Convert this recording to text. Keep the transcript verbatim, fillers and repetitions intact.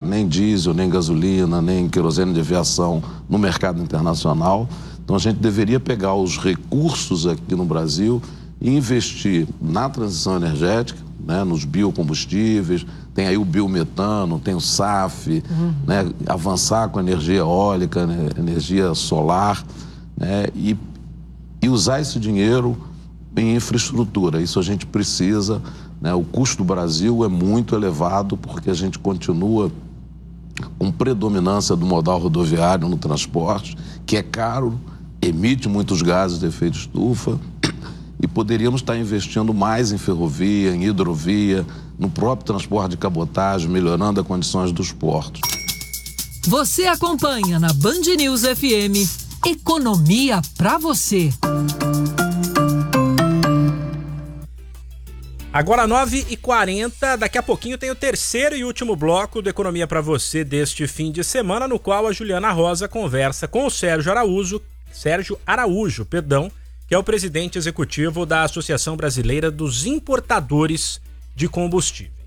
nem diesel, nem gasolina, nem querosene de aviação no mercado internacional. Então a gente deveria pegar os recursos aqui no Brasil e investir na transição energética, né, nos biocombustíveis, tem aí o biometano, tem o S A F, uhum. né, avançar com a energia eólica, né, energia solar, né, e, e usar esse dinheiro em infraestrutura. Isso a gente precisa, né, o custo do Brasil é muito elevado porque a gente continua com predominância do modal rodoviário no transporte, que é caro, emite muitos gases de efeito estufa, e poderíamos estar investindo mais em ferrovia, em hidrovia, no próprio transporte de cabotagem, melhorando as condições dos portos. Você acompanha na Band News F M Economia pra você. Agora nove e quarenta, daqui a pouquinho tem o terceiro e último bloco do Economia pra você deste fim de semana, no qual a Juliana Rosa conversa com o Sérgio Araújo, Sérgio Araújo, perdão, que é o presidente executivo da Associação Brasileira dos Importadores de Combustíveis.